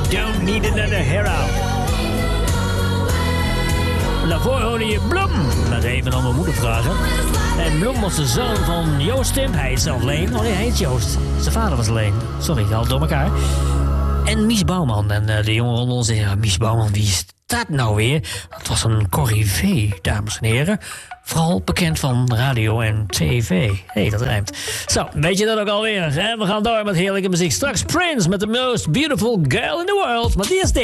don't need another hero. Daarvoor hoorde je Bloem, met even aan mijn moeder vragen. En Bloem was de zoon van Joost Timp. Hij is zelf Leen. Oh nee, hij heet Joost. Zijn vader was Leen. Sorry, ik haal het door elkaar. En Mies Bouwman. En de jongen onder ons zeggen, Mies Bouwman, wie is dat nou weer? Het was een corrivee, dames en heren. Vooral bekend van radio en tv. Hé, dat rijmt. Zo, weet je dat ook alweer? En we gaan door met heerlijke muziek. Straks Prince met The Most Beautiful Girl in the World. Maar die is dit.